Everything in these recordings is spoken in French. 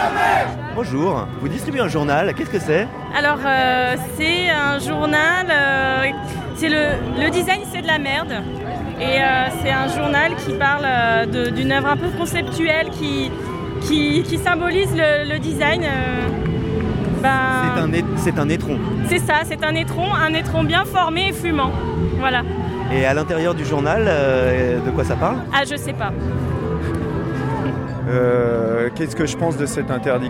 Bonjour, vous distribuez un journal, qu'est-ce que c'est ? Alors, c'est un journal, c'est le design, c'est de la merde. Et c'est un journal qui parle d'une œuvre un peu conceptuelle qui symbolise le design. C'est un étron. C'est ça, c'est un étron bien formé et fumant. Voilà. Et à l'intérieur du journal, de quoi ça parle ? Ah, je sais pas. Qu'est-ce que je pense de cette interdiction ?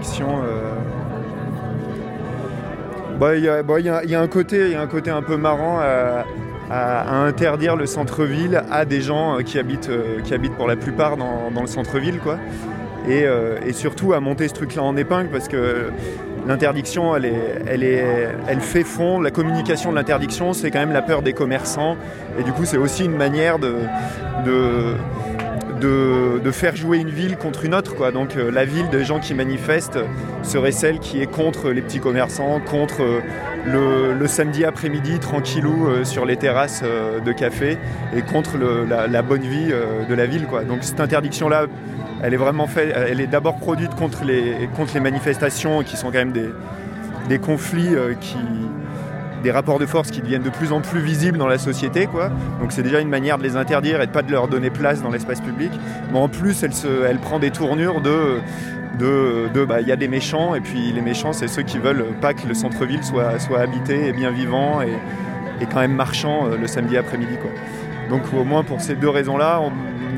Il y a un côté un peu marrant à interdire le centre-ville à des gens qui habitent pour la plupart dans le centre-ville, quoi. Et surtout à monter ce truc-là en épingle, parce que l'interdiction, elle fait fondre. La communication de l'interdiction, c'est quand même la peur des commerçants. Et du coup, c'est aussi une manière de faire jouer une ville contre une autre, quoi. Donc la ville des gens qui manifestent serait celle qui est contre les petits commerçants, contre le samedi après-midi tranquillou sur les terrasses de café, et contre la bonne vie de la ville, quoi. Donc cette interdiction-là, elle est vraiment faite, elle est d'abord produite contre les manifestations, qui sont quand même des conflits des rapports de force qui deviennent de plus en plus visibles dans la société, quoi. Donc c'est déjà une manière de les interdire et de pas de leur donner place dans l'espace public. Mais en plus, elle prend des tournures il y a des méchants, et puis les méchants, c'est ceux qui veulent pas que le centre-ville soit habité et bien vivant et quand même marchand le samedi après-midi, quoi. Donc au moins pour ces deux raisons-là, on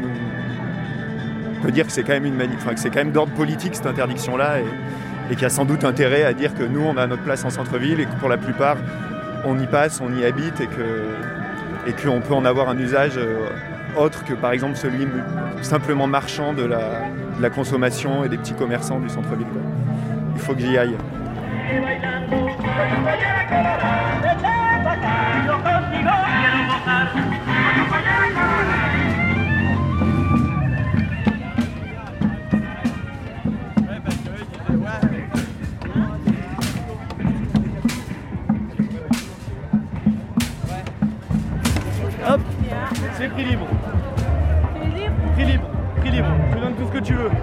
peut dire que c'est quand même que c'est quand même d'ordre politique, cette interdiction-là, et qu'il y a sans doute intérêt à dire que nous, on a notre place en centre-ville, et que pour la plupart, on y passe, on y habite, et qu'on peut en avoir un usage autre que par exemple celui simplement marchand de la consommation et des petits commerçants du centre-ville, quoi. Il faut que j'y aille. Hop, c'est prix libre. Prix libre. Tu donnes tout ce que tu veux.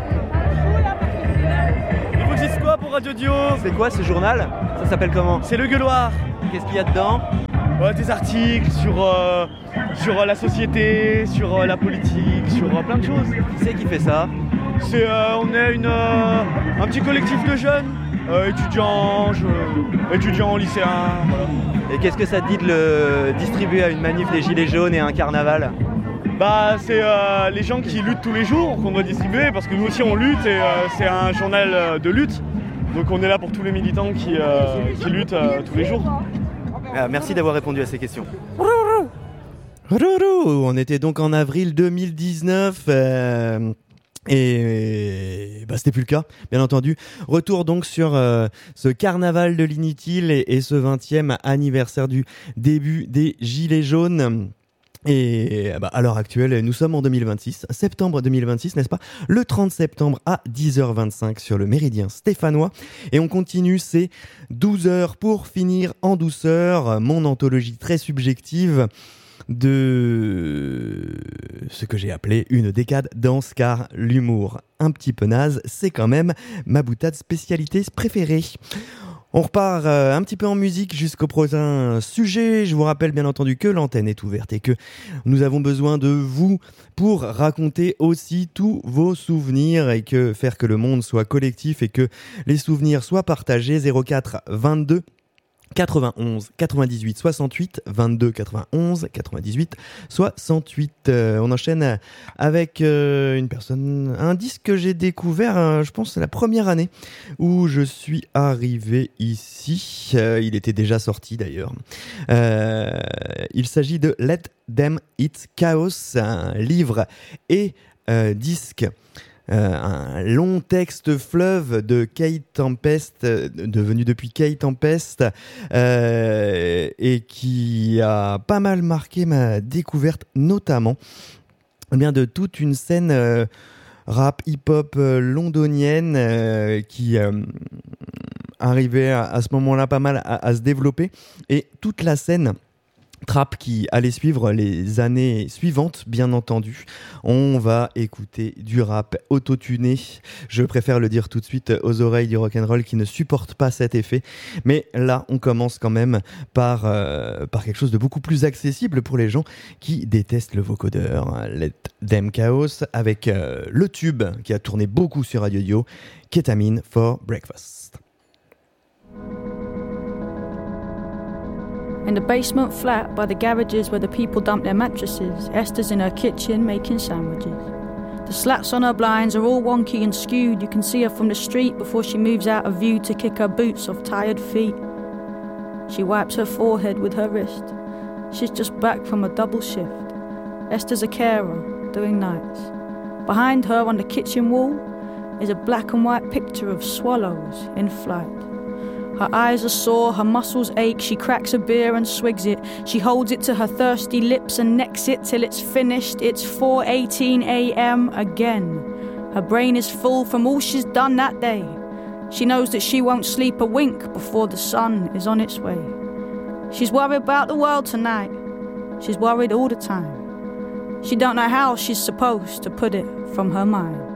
Il faut que je dise quoi pour Radio Dio ? C'est quoi ce journal ? Ça s'appelle comment ? C'est Le Gueuloir. Qu'est-ce qu'il y a dedans ? Des articles sur la société, sur la politique, sur plein de choses. Qui c'est qui fait ça ? On est un petit collectif de jeunes, étudiants, lycéens, voilà. Et qu'est-ce que ça te dit de le distribuer à une manif des Gilets jaunes et à un carnaval ? C'est les gens qui luttent tous les jours qu'on doit distribuer, parce que nous aussi on lutte, et c'est un journal de lutte. Donc on est là pour tous les militants qui luttent tous les jours. Merci d'avoir répondu à ces questions. On était donc en avril 2019 et c'était plus le cas, bien entendu. Retour donc sur ce carnaval de l'inutile et ce 20e anniversaire du début des Gilets jaunes. Et à l'heure actuelle, nous sommes en 2026, septembre 2026, n'est-ce pas ? Le 30 septembre à 10h25 sur le méridien stéphanois. Et on continue ces 12 heures pour finir en douceur mon anthologie très subjective de ce que j'ai appelé une décade danse, car l'humour un petit peu naze, c'est quand même ma boutade spécialité préférée. On repart un petit peu en musique jusqu'au prochain sujet. Je vous rappelle bien entendu que l'antenne est ouverte et que nous avons besoin de vous pour raconter aussi tous vos souvenirs et faire que le monde soit collectif et que les souvenirs soient partagés. 04 22 91 98 68 22 91 98 68. On enchaîne avec une personne, un disque que j'ai découvert, je pense c'est la première année où je suis arrivé ici. Il était déjà sorti d'ailleurs. Il s'agit de Let Them Eat Chaos, un livre et disque. Un long texte fleuve de Kate Tempest, devenu depuis Kate Tempest, et qui a pas mal marqué ma découverte, notamment de toute une scène rap hip-hop londonienne qui arrivait à ce moment-là pas mal à se développer, et toute la scène Trap qui allait suivre les années suivantes, bien entendu. On va écouter du rap autotuné. Je préfère le dire tout de suite aux oreilles du rock'n'roll qui ne supportent pas cet effet. Mais là, on commence quand même par quelque chose de beaucoup plus accessible pour les gens qui détestent le vocodeur. Let Them Chaos avec le tube qui a tourné beaucoup sur Radio Dio, Ketamine for Breakfast. In the basement flat by the garages where the people dump their mattresses, Esther's in her kitchen making sandwiches. The slats on her blinds are all wonky and skewed. You can see her from the street before she moves out of view to kick her boots off tired feet. She wipes her forehead with her wrist. She's just back from a double shift. Esther's a carer, doing nights. Behind her on the kitchen wall is a black and white picture of swallows in flight. Her eyes are sore, her muscles ache. She cracks a beer and swigs it. She holds it to her thirsty lips and necks it till it's finished. It's 4:18 a.m. again. Her brain is full from all she's done that day. She knows that she won't sleep a wink before the sun is on its way. She's worried about the world tonight. She's worried all the time. She don't know how she's supposed to put it from her mind.